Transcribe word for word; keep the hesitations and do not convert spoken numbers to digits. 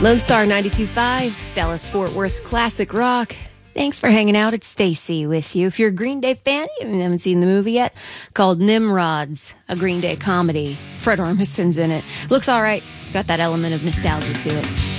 Lone Star ninety-two point five, Dallas-Fort Worth's classic rock. Thanks for hanging out. It's Stacy with you. If you're a Green Day fan, you haven't seen the movie yet, called Nimrods, a Green Day comedy. Fred Armisen's in it. Looks all right. Got that element of nostalgia to it.